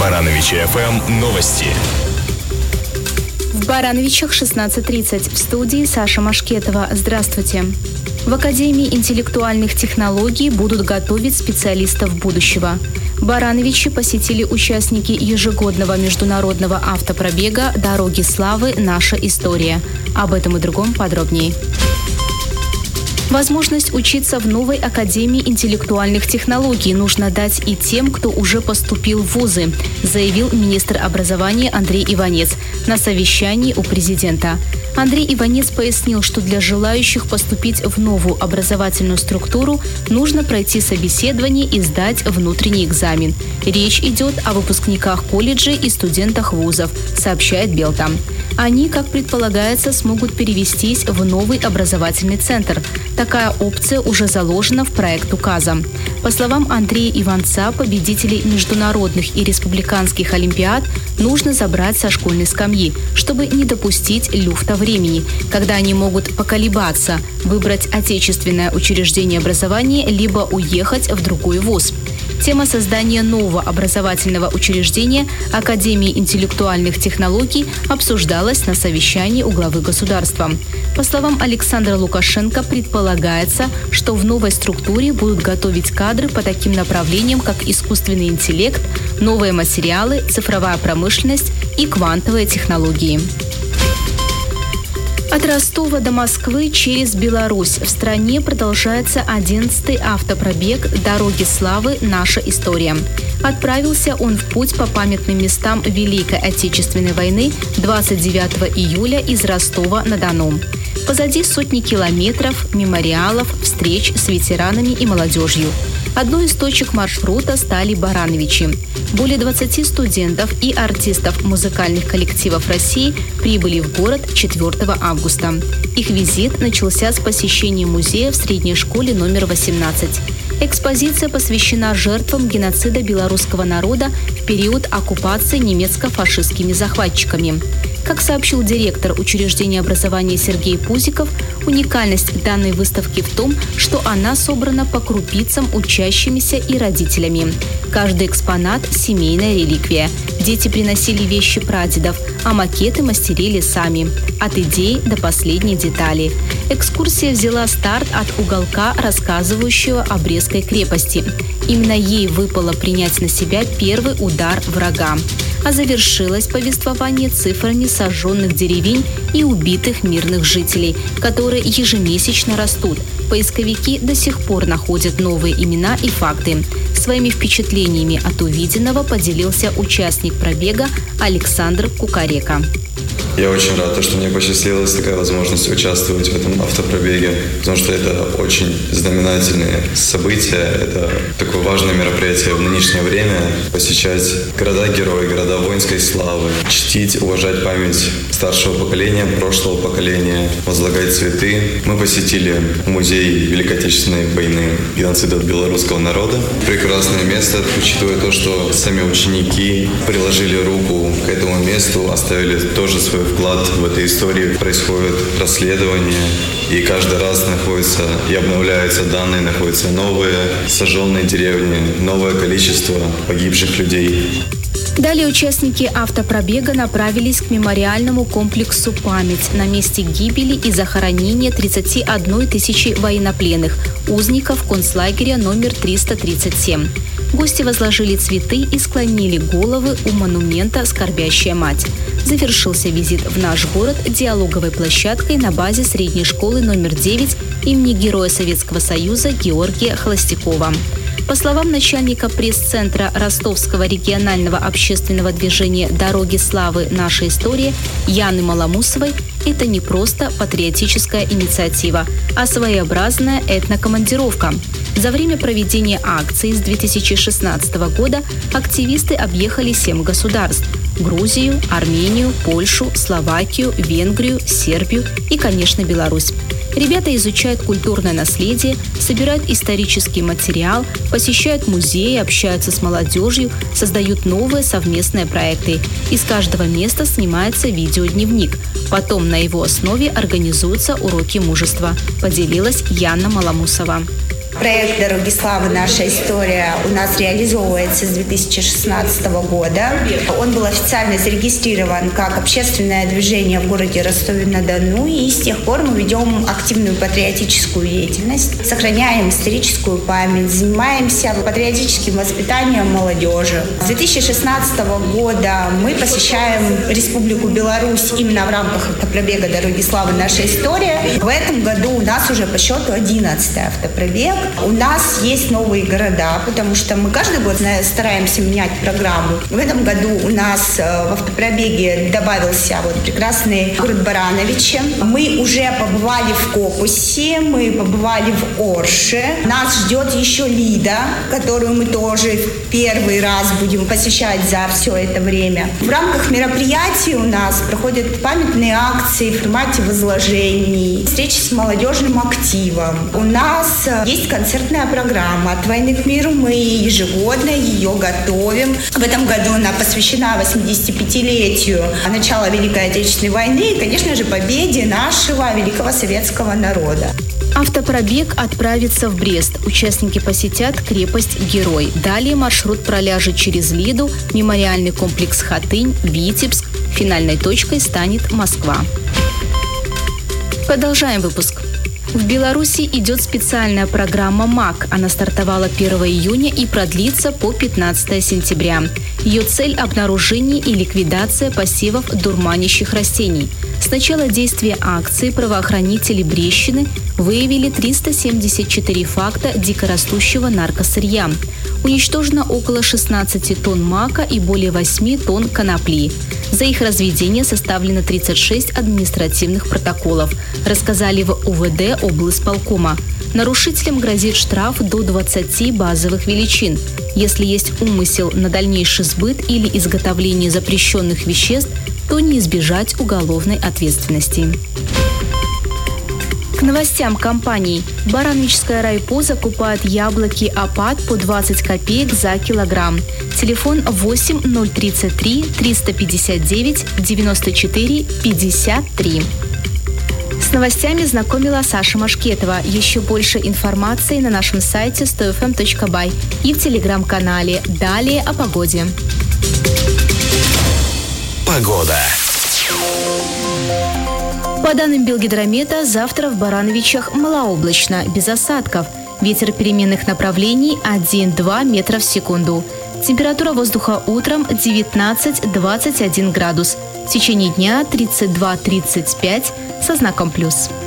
Барановичи ФМ новости. В Барановичах 16:30. В студии Саша Машкетова. Здравствуйте. В Академии интеллектуальных технологий будут готовить специалистов будущего. Барановичи посетили участники ежегодного международного автопробега «Дороги славы. Наша история». Об этом и другом подробнее. Возможность учиться в новой Академии интеллектуальных технологий нужно дать и тем, кто уже поступил в вузы, заявил министр образования Андрей Иванец на совещании у президента. Андрей Иванец пояснил, что для желающих поступить в новую образовательную структуру нужно пройти собеседование и сдать внутренний экзамен. Речь идет о выпускниках колледжей и студентах вузов, сообщает Белта. Они, как предполагается, смогут перевестись в новый образовательный центр. Такая опция уже заложена в проект указа. По словам Андрея Иванца, победителей международных и республиканских олимпиад нужно забрать со школьной скамьи, чтобы не допустить люфта времени, когда они могут поколебаться, выбрать отечественное учреждение образования либо уехать в другой вуз. Тема создания нового образовательного учреждения Академии интеллектуальных технологий обсуждалась на совещании у главы государства. По словам Александра Лукашенко, предполагается, что в новой структуре будут готовить кадры по таким направлениям, как искусственный интеллект, новые материалы, цифровая промышленность и квантовые технологии. От Ростова до Москвы через Беларусь в стране продолжается 11-й автопробег «Дороги славы. Наша история». Отправился он в путь по памятным местам Великой Отечественной войны 29 июля из Ростова-на-Дону. Позади сотни километров, мемориалов, встреч с ветеранами и молодежью. Одной из точек маршрута стали Барановичи. Более 20 студентов и артистов музыкальных коллективов России прибыли в город 4 августа. Их визит начался с посещения музея в средней школе номер 18. Экспозиция посвящена жертвам геноцида белорусского народа в период оккупации немецко-фашистскими захватчиками. Как сообщил директор учреждения образования Сергей Пузиков, уникальность данной выставки в том, что она собрана по крупицам учащимися и родителями. Каждый экспонат – семейная реликвия. Дети приносили вещи прадедов, а макеты мастерили сами. От идей до последней детали. Экскурсия взяла старт от уголка, рассказывающего о Брестской крепости. Именно ей выпало принять на себя первый удар врага. А завершилось повествование цифрами сожженных деревень и убитых мирных жителей, которые ежемесячно растут. Поисковики до сих пор находят новые имена и факты. Своими впечатлениями от увиденного поделился участник пробега Александр Кукарека. Я очень рад, что мне посчастливилась такая возможность участвовать в этом автопробеге, потому что это очень знаменательное событие, это такое важное мероприятие в нынешнее время. Посещать города-герои, города воинской славы, чтить, уважать память старшего поколения, прошлого поколения, возлагать цветы. Мы посетили музей Великой Отечественной войны, геноцида белорусского народа. Прекрасное место, учитывая то, что сами ученики приложили руку к этому месту, оставили тоже свой вклад в этой истории. Происходит расследование, и каждый раз находятся и обновляются данные, находятся новые сожженные деревни, новое количество погибших людей. Далее участники автопробега направились к мемориальному комплексу «Память» на месте гибели и захоронения 31 тысячи военнопленных, узников концлагеря номер 337. Гости возложили цветы и склонили головы у монумента «Скорбящая мать». Завершился визит в наш город диалоговой площадкой на базе средней школы номер 9 имени Героя Советского Союза Георгия Холостякова. По словам начальника пресс-центра Ростовского регионального общественного движения «Дороги славы. Наша история» Яны Маламусовой, это не просто патриотическая инициатива, а своеобразная этнокомандировка. За время проведения акции с 2016 года активисты объехали 7 государств – Грузию, Армению, Польшу, Словакию, Венгрию, Сербию и, конечно, Беларусь. Ребята изучают культурное наследие, собирают исторический материал, посещают музеи, общаются с молодежью, создают новые совместные проекты. Из каждого места снимается видеодневник. Потом на его основе организуются уроки мужества, поделилась Яна Маламусова. Проект «Дороги славы. Наша история» у нас реализовывается с 2016 года. Он был официально зарегистрирован как общественное движение в городе Ростове-на-Дону, и с тех пор мы ведем активную патриотическую деятельность, сохраняем историческую память, занимаемся патриотическим воспитанием молодежи. С 2016 года мы посещаем Республику Беларусь именно в рамках автопробега «Дороги славы. Наша история». В этом году у нас уже по счету 11-й автопробег. У нас есть новые города, потому что мы каждый год стараемся менять программу. В этом году у нас в автопробеге добавился прекрасный город Барановичи. Мы уже побывали в Копусе, мы побывали в Орше. Нас ждет еще Лида, которую мы тоже первый раз будем посещать за все это время. В рамках мероприятий у нас проходят памятные акции в формате возложений, встречи с молодежным активом. У нас есть концертная программа «От войны к миру». Мы ежегодно ее готовим. В этом году она посвящена 85-летию начала Великой Отечественной войны и, конечно же, победе нашего великого советского народа. Автопробег отправится в Брест. Участники посетят крепость Герой. Далее маршрут проляжет через Лиду, мемориальный комплекс Хатынь, Витебск. Финальной точкой станет Москва. Продолжаем выпуск. В Беларуси идет специальная программа МАК. Она стартовала 1 июня и продлится по 15 сентября. Ее цель – обнаружение и ликвидация посевов дурманящих растений. С начала действия акции правоохранители Брещины выявили 374 факта дикорастущего наркосырья. Уничтожено около 16 тонн мака и более 8 тонн конопли. За их разведение составлено 36 административных протоколов, рассказали в УВД облисполкома. Нарушителям грозит штраф до 20 базовых величин. Если есть умысел на дальнейший сбыт или изготовление запрещенных веществ, то не избежать уголовной ответственности. К новостям компаний. Барановичская райпо закупает яблоки «Апат» по 20 копеек за килограмм. Телефон 8 033 359 94 53. С новостями знакомила Саша Машкетова. Еще больше информации на нашем сайте 100fm.by и в телеграм-канале. Далее о погоде. Погода. По данным Белгидромета, завтра в Барановичах малооблачно, без осадков. Ветер переменных направлений 1-2 метра в секунду. Температура воздуха утром 19-21 градус. В течение дня 32-35 со знаком плюс.